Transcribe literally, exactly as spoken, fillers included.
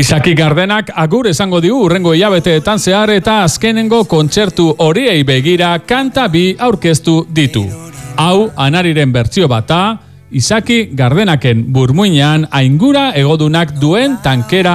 Isaki Gardenak agur esango digu urrengo hilabeteetan zehar eta azkenengo kontzertu horiei begira kanta bi aurkeztu ditu. Hau Anariren bertsio bata, Isaki Gardenaken burmuinean aingura egodunak duen tankera